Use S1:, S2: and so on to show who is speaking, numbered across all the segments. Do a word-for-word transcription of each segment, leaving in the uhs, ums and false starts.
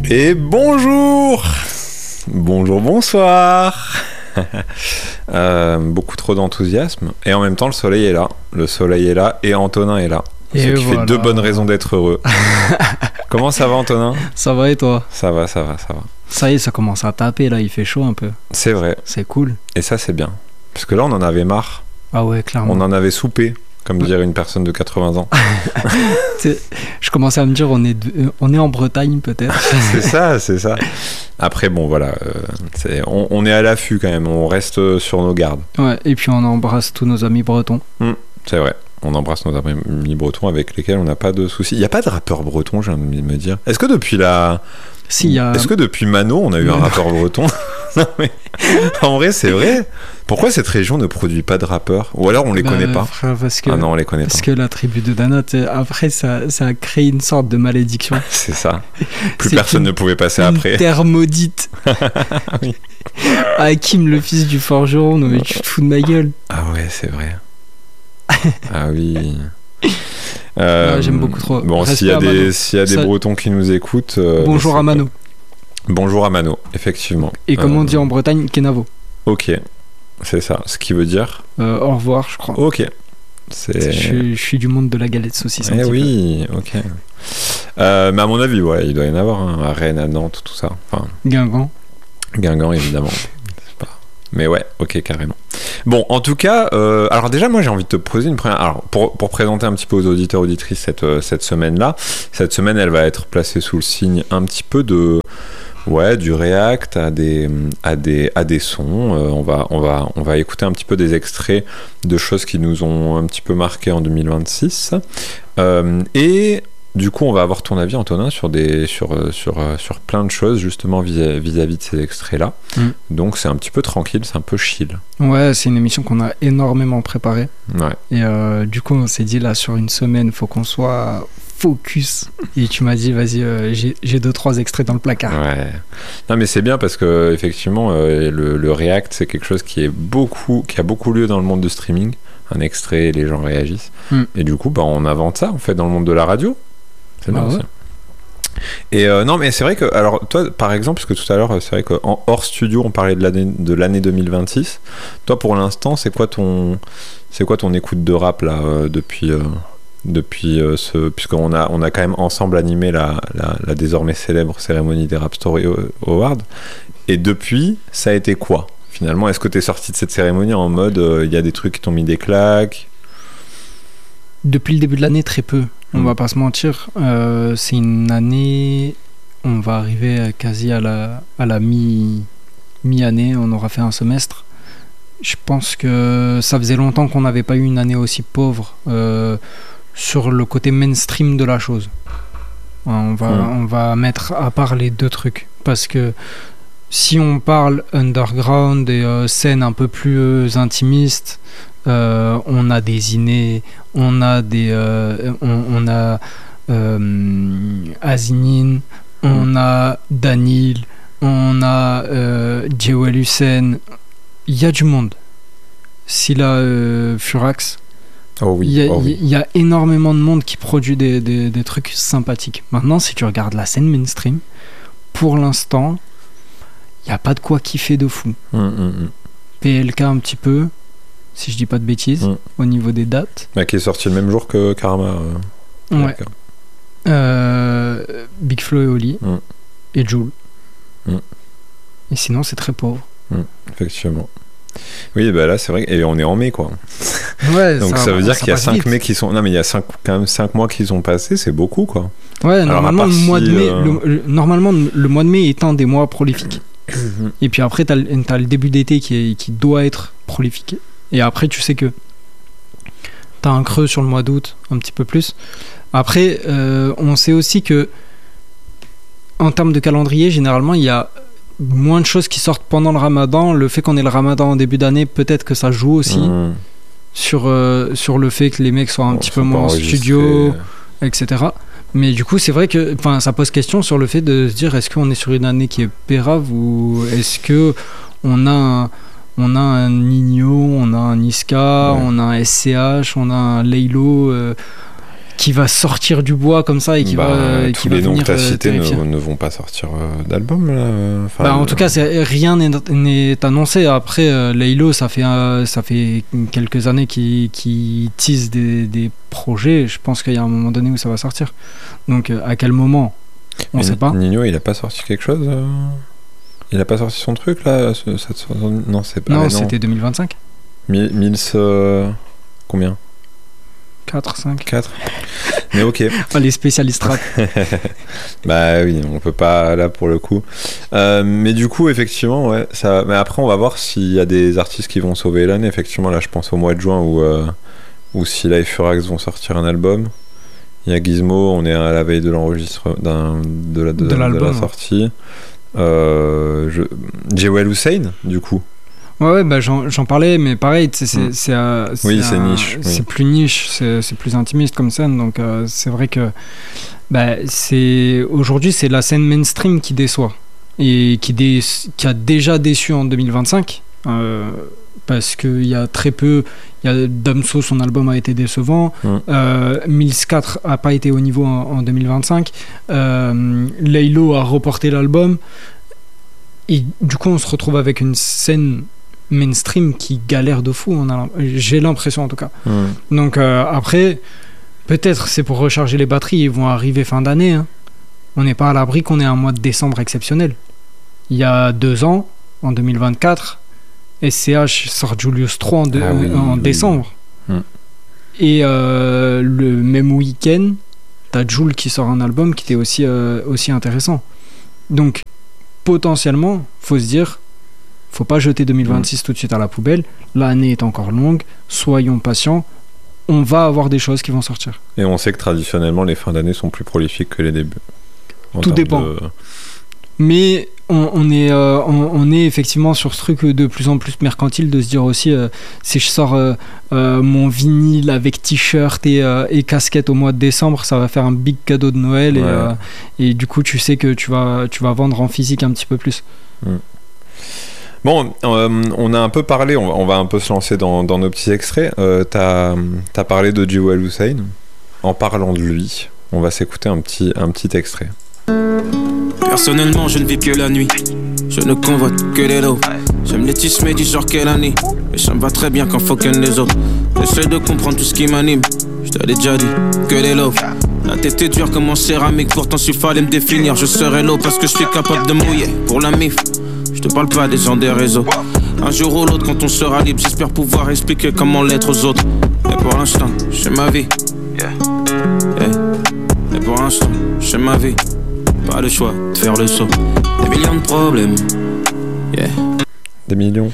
S1: Et bonjour. Bonjour, bonsoir. euh, beaucoup trop d'enthousiasme. Et en même temps, le soleil est là. Le soleil est là et Antonin est là. Ce
S2: et
S1: qui
S2: voilà.
S1: fait deux bonnes raisons d'être heureux. Comment ça va, Antonin ?
S2: Ça va et toi ?
S1: Ça va, ça va, ça va.
S2: Ça y est, ça commence à taper là, il fait chaud un peu.
S1: C'est vrai.
S2: C'est cool.
S1: Et ça, c'est bien. Parce que là, on en avait marre.
S2: Ah ouais, clairement.
S1: On en avait soupé, comme dirait une personne de quatre-vingts ans.
S2: Je commençais à me dire, on est, de... on est en Bretagne peut-être.
S1: C'est ça, c'est ça. Après, bon, voilà. Euh, c'est... On, on est à l'affût quand même. On reste sur nos gardes.
S2: Ouais, et puis on embrasse tous nos amis bretons.
S1: Mmh, c'est vrai. On embrasse nos amis bretons avec lesquels on n'a pas de soucis. Il n'y a pas de rappeur breton, j'ai envie de me dire. Est-ce que depuis la...
S2: Si, y a...
S1: Est-ce que depuis Mano, on a eu un rappeur breton ? Non, mais... En vrai, c'est vrai. Pourquoi cette région ne produit pas de rappeurs ? Ou alors on les
S2: bah,
S1: connaît pas ?
S2: frère, parce que...
S1: Ah non, on les connaît
S2: parce
S1: pas.
S2: que la tribu de Dana, après, ça, ça a créé une sorte de malédiction.
S1: C'est ça. Plus
S2: c'est
S1: personne
S2: une,
S1: ne pouvait passer
S2: une
S1: après.
S2: Terre maudite.
S1: Oui.
S2: Hakim, le fils du forgeron, non mais tu te fous de ma gueule.
S1: Ah ouais, c'est vrai. Ah oui. Euh,
S2: ah, j'aime beaucoup trop.
S1: Bon, s'il y a des, s'il y a des ça... Bretons qui nous écoutent... Euh,
S2: bonjour à Mano.
S1: Bonjour à Mano, effectivement.
S2: Et comme
S1: euh...
S2: on dit en Bretagne, Kenavo.
S1: Ok, c'est ça. Ce qui veut dire
S2: euh, au revoir, je crois.
S1: Ok. C'est...
S2: Je, je suis du monde de la galette saucisse.
S1: Eh oui, peu. Ok. Euh, mais à mon avis, ouais, il doit y en avoir hein, à Rennes, à Nantes, tout ça. Enfin,
S2: Guingamp.
S1: Guingamp, évidemment. Mais ouais, ok, carrément. Bon, en tout cas, euh, alors déjà, moi, j'ai envie de te poser une première... Alors, pour, pour présenter un petit peu aux auditeurs, auditrices cette, euh, cette semaine-là, cette semaine, elle va être placée sous le signe un petit peu de... Ouais, du React à des, à des, à des sons. Euh, on, va, on, va, on va écouter un petit peu des extraits de choses qui nous ont un petit peu marqué en deux mille vingt-six. Euh, et... Du coup, on va avoir ton avis, Antonin, sur, des, sur, sur, sur plein de choses, justement, vis-à- vis-à-vis de ces extraits-là. Mm. Donc, c'est un petit peu tranquille, c'est un peu chill.
S2: Ouais, c'est une émission qu'on a énormément préparée.
S1: Ouais.
S2: Et euh, du coup, on s'est dit, là, sur une semaine, il faut qu'on soit focus. Et tu m'as dit, vas-y, euh, j'ai, j'ai deux, trois extraits dans le placard.
S1: Ouais. Non, mais c'est bien parce que, effectivement, euh, le, le React, c'est quelque chose qui, est beaucoup, qui a beaucoup lieu dans le monde du streaming. Un extrait, les gens réagissent. Mm. Et du coup, bah, on invente ça, en fait, dans le monde de la radio. C'est bien ah ouais. Et euh, non mais c'est vrai que alors toi par exemple parce que tout à l'heure c'est vrai qu'en hors studio on parlait de l'année de l'année deux mille vingt-six. Toi pour l'instant c'est quoi ton c'est quoi ton écoute de rap là euh, depuis euh, depuis euh, ce puisqu'on a on a quand même ensemble animé la, la la désormais célèbre cérémonie des Rap Story Awards et depuis ça a été quoi finalement? Est-ce que t'es sorti de cette cérémonie en mode il euh, y a des trucs qui t'ont mis des claques?
S2: Depuis le début de l'année, très peu. On mmh. va pas se mentir. Euh, c'est une année... On va arriver quasi à la, à la mi, mi-année. On aura fait un semestre. Je pense que ça faisait longtemps qu'on n'avait pas eu une année aussi pauvre euh, sur le côté mainstream de la chose. On va, mmh. on va mettre à part les deux trucs. Parce que si on parle underground et euh, scène un peu plus euh, intimiste... Euh, on a des Iné, on a des, euh, on, on a euh, Azinin, on mm. a Danil, on a euh, Jewel Hussein. Il y a du monde. Silla euh, Furax.
S1: Oh oui.
S2: Il y,
S1: oh oui.
S2: y a énormément de monde qui produit des, des, des trucs sympathiques. Maintenant, si tu regardes la scène mainstream, pour l'instant, il n'y a pas de quoi kiffer de fou.
S1: Mm, mm, mm.
S2: P L K un petit peu. Si je dis pas de bêtises, mmh. au niveau des dates.
S1: Bah, qui est sorti le même jour que Karma.
S2: Euh, ouais. Euh, Big Flo et Oli. Mmh. Et Jul. Mmh. Et sinon, c'est très pauvre.
S1: Mmh. Effectivement. Oui, bah là, c'est vrai. Et on est en mai, quoi.
S2: Ouais,
S1: donc
S2: ça,
S1: ça veut dire
S2: ça
S1: qu'il y a cinq
S2: vite.
S1: mai qui sont. Non, mais il y a cinq, quand même cinq mois qui sont passés, c'est beaucoup, quoi.
S2: Ouais,
S1: alors,
S2: normalement, le mois
S1: si,
S2: de mai,
S1: euh...
S2: le, le, normalement, le mois de mai est un des mois prolifiques. Et puis après, t'as, t'as le début d'été qui, est, qui doit être prolifique. Et après, tu sais que t'as un creux sur le mois d'août, un petit peu plus. Après, euh, on sait aussi que en termes de calendrier, généralement, il y a moins de choses qui sortent pendant le ramadan. Le fait qu'on ait le ramadan en début d'année, peut-être que ça joue aussi mmh. sur, euh, sur le fait que les mecs soient un bon, petit peu moins en studio, et cetera. Mais du coup, c'est vrai que ça pose question sur le fait de se dire est-ce qu'on est sur une année qui est pérave ou est-ce qu'on a un... On a un Nino, on a un Niska, ouais. on a un S C H, on a un Laylo. Euh, qui va sortir du bois comme ça et qui
S1: bah,
S2: va
S1: tous
S2: qui
S1: les
S2: va
S1: noms que tu as
S2: euh,
S1: cités ne, ne vont pas sortir euh, d'album là. Enfin,
S2: bah, en
S1: euh...
S2: tout cas, c'est, rien n'est, n'est annoncé. Après, euh, Laylo, ça fait euh, ça fait quelques années qu'il, qu'il tease des, des projets. Je pense qu'il y a un moment donné où ça va sortir. Donc, euh, à quel moment, on ne sait pas.
S1: Nino, il a pas sorti quelque chose euh... Il a pas sorti son truc là ce, cette... Non, c'est pas.
S2: Non,
S1: non.
S2: c'était deux mille vingt-cinq.
S1: Mills, euh... combien?
S2: quatre, cinq.
S1: quatre. Mais ok.
S2: Oh, les spécialistes rap.
S1: Bah oui, on peut pas là pour le coup. Euh, mais du coup, effectivement, ouais. Ça... Mais après, on va voir s'il y a des artistes qui vont sauver l'année. Effectivement, là, je pense au mois de juin où, euh... où Scylla et Furax vont sortir un album. Il y a Gizmo, on est à la veille de l'enregistrement d'un... de, la... de...
S2: de,
S1: de la sortie. Euh... Je... Jewel Hussein, du coup.
S2: Ouais, ouais bah j'en, j'en parlais, mais pareil, c'est, c'est, c'est, euh, c'est,
S1: oui, c'est
S2: un,
S1: niche.
S2: C'est
S1: oui.
S2: plus niche, c'est, c'est plus intimiste comme scène, donc euh, c'est vrai que bah, c'est, aujourd'hui, c'est la scène mainstream qui déçoit et qui, dé, qui a déjà déçu en deux mille vingt-cinq, euh, parce qu'il y a très peu. Il y a Damso, son album a été décevant. Mm. Euh, Mills quatre n'a pas été au niveau en, en deux mille vingt-cinq. Euh, Laylo a reporté l'album. Et du coup, on se retrouve avec une scène mainstream qui galère de fou, on a, j'ai l'impression en tout cas. Mmh. Donc euh, après, peut-être c'est pour recharger les batteries, ils vont arriver fin d'année. Hein. On n'est pas à l'abri qu'on ait un mois de décembre exceptionnel. Il y a deux ans, en deux mille vingt-quatre, S C H sort Julius trois en, de, ah oui, en oui. décembre. Mmh. Et euh, le même week-end, t'as Jul qui sort un album qui était aussi, euh, aussi intéressant. Donc potentiellement, faut se dire, faut pas jeter deux mille vingt-six mmh. tout de suite à la poubelle. L'année est encore longue. Soyons patients. On va avoir des choses qui vont sortir.
S1: Et on sait que traditionnellement, les fins d'année sont plus prolifiques que les débuts.
S2: Tout dépend. De... Mais on, on, est, euh, on, on est effectivement sur ce truc de plus en plus mercantile de se dire aussi, euh, si je sors euh, euh, mon vinyle avec t-shirt et, euh, et casquette au mois de décembre, ça va faire un big cadeau de Noël. Ouais. Et, euh, et du coup, tu sais que tu vas, tu vas vendre en physique un petit peu plus.
S1: Mmh. Bon, euh, on a un peu parlé, on va, on va un peu se lancer dans, dans nos petits extraits. Euh, t'as, t'as parlé de Jewel Hussein. En parlant de lui, on va s'écouter un petit, un petit extrait.
S3: Personnellement, je ne vis que la nuit. Je ne convoite que les lots. J'aime les tismes du genre quelle année. Mais ça me va très bien quand faut qu'un les autres. J'essaie de comprendre tout ce qui m'anime. Je t'avais déjà dit que les lots. La tête est dure comme en céramique. Pourtant, s'il fallait me définir, je serais l'eau parce que je suis capable de mouiller pour la mif. Je te parle pas des gens des réseaux. Un jour ou l'autre, quand on sera libre, j'espère pouvoir expliquer comment l'être aux autres. Mais pour l'instant, j'ai ma vie. Yeah. Yeah. Mais pour l'instant, j'ai ma vie. Pas le choix de faire le saut. Des millions de problèmes. Yeah.
S1: Des millions.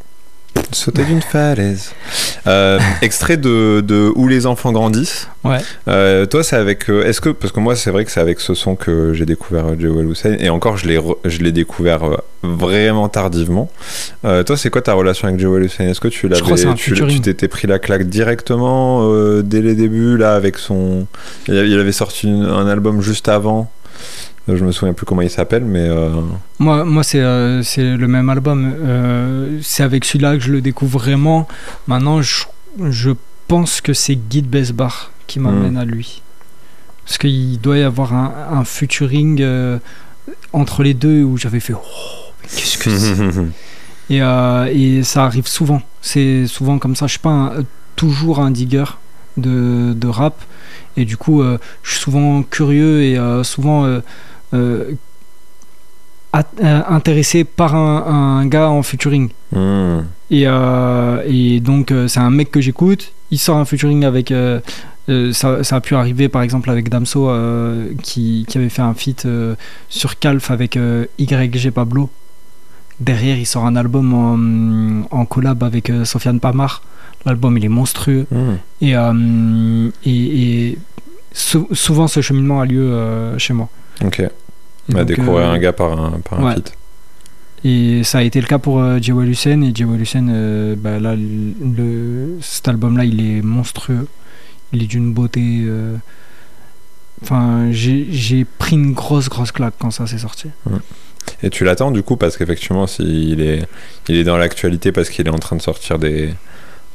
S1: Sauter d'une falaise. Euh, extrait de, de Où les enfants grandissent.
S2: Ouais.
S1: Euh, toi, c'est avec. Euh, est-ce que parce que moi, c'est vrai que c'est avec ce son que j'ai découvert Jewel Hussein et encore, je l'ai re, je l'ai découvert euh, vraiment tardivement. Euh, toi, c'est quoi ta relation avec Jewel Hussein? Est-ce que tu l'avais, tu, tu t'étais pris la claque directement euh, dès les débuts là avec son. Il avait sorti une, un album juste avant. Je me souviens plus comment il s'appelle, mais... Euh...
S2: Moi, moi c'est, euh, c'est le même album. Euh, c'est avec celui-là que je le découvre vraiment. Maintenant, je, je pense que c'est Guy Besbar qui m'amène mmh. à lui. Parce qu'il doit y avoir un, un featuring euh, entre les deux où j'avais fait... Oh, mais qu'est-ce que c'est et, euh, et ça arrive souvent. C'est souvent comme ça. Je suis pas un, toujours un digger de, de rap. Et du coup, euh, je suis souvent curieux et euh, souvent... Euh, Euh, at- euh, intéressé par un, un gars en featuring mmh. et, euh, et donc euh, c'est un mec que j'écoute, il sort un featuring avec euh, euh, ça, ça a pu arriver par exemple avec Damso euh, qui, qui avait fait un feat euh, sur Calf avec euh, Y G Pablo. Derrière il sort un album en, en collab avec euh, Sofiane Pamar. L'album il est monstrueux mmh. et, euh, et, et sou- souvent ce cheminement a lieu euh, chez moi.
S1: Ok. On va découvrir euh, un gars par un, par un
S2: ouais.
S1: feat.
S2: Et ça a été le cas pour euh, Jewel Hussein. Et Jewel Hussein, euh, bah, là, le, cet album-là, il est monstrueux. Il est d'une beauté. Euh... Enfin, j'ai, j'ai pris une grosse, grosse claque quand ça s'est sorti.
S1: Mmh. Et tu l'attends du coup, parce qu'effectivement, il est, il est dans l'actualité parce qu'il est en train de sortir des,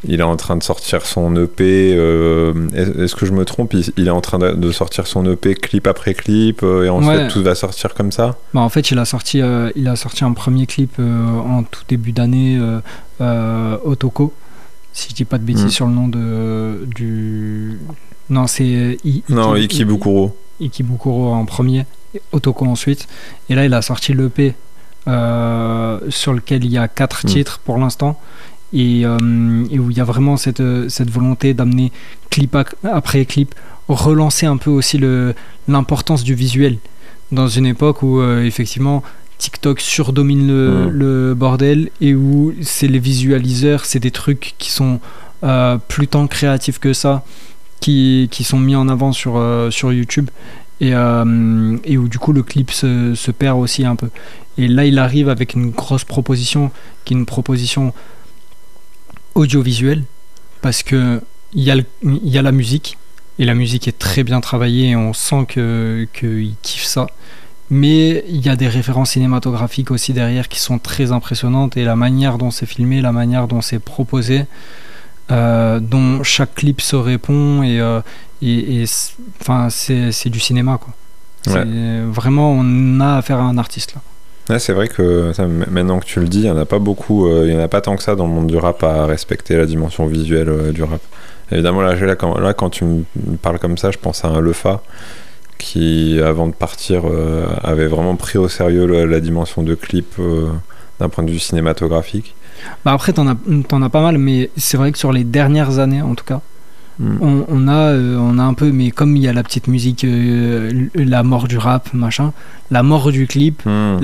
S1: il est en train de sortir son E P. Euh, est-ce que je me trompe? il, il est en train de, de sortir son E P clip après clip euh, et ensuite ouais. tout va sortir comme ça.
S2: Bah en fait, il a sorti, euh, il a sorti un premier clip euh, en tout début d'année, euh, euh, Otoko, si je dis pas de bêtises mmh. sur le nom de du. Non, c'est I,
S1: non Iki, Ikibukuro.
S2: Ikibukuro en premier, Otoko ensuite. Et là, il a sorti l'E P euh, sur lequel il y a quatre mmh. titres pour l'instant. Et, euh, et où il y a vraiment cette, cette volonté d'amener clip après clip, relancer un peu aussi le, l'importance du visuel dans une époque où euh, effectivement TikTok surdomine le, mmh. le bordel et où c'est les visualiseurs, c'est des trucs qui sont euh, plus tant créatifs que ça, qui, qui sont mis en avant sur, euh, sur YouTube et, euh, et où du coup le clip se, se perd aussi un peu. Et là il arrive avec une grosse proposition qui est une proposition audiovisuel, parce que il y a le, il y a la musique et la musique est très bien travaillée et on sent que qu'il kiffe ça, mais il y a des références cinématographiques aussi derrière qui sont très impressionnantes et la manière dont c'est filmé, la manière dont c'est proposé, euh, dont chaque clip se répond et euh, et, et enfin c'est c'est du cinéma quoi. Ouais. C'est vraiment, on a affaire à un artiste là.
S1: Ouais, c'est vrai que ça, maintenant que tu le dis, il n'y en a pas beaucoup, euh, il n'y en a pas tant que ça dans le monde du rap à respecter la dimension visuelle euh, du rap. Évidemment, là, là, quand, là, quand tu me parles comme ça, je pense à un Lefa qui, avant de partir, euh, avait vraiment pris au sérieux la, la dimension de clip euh, d'un point de vue cinématographique.
S2: Bah après, t'en as, t'en as pas mal, mais c'est vrai que sur les dernières années, en tout cas, Mm. On, on, a, euh, on a un peu, mais comme il y a la petite musique, euh, la mort du rap, machin, la mort du clip, mm.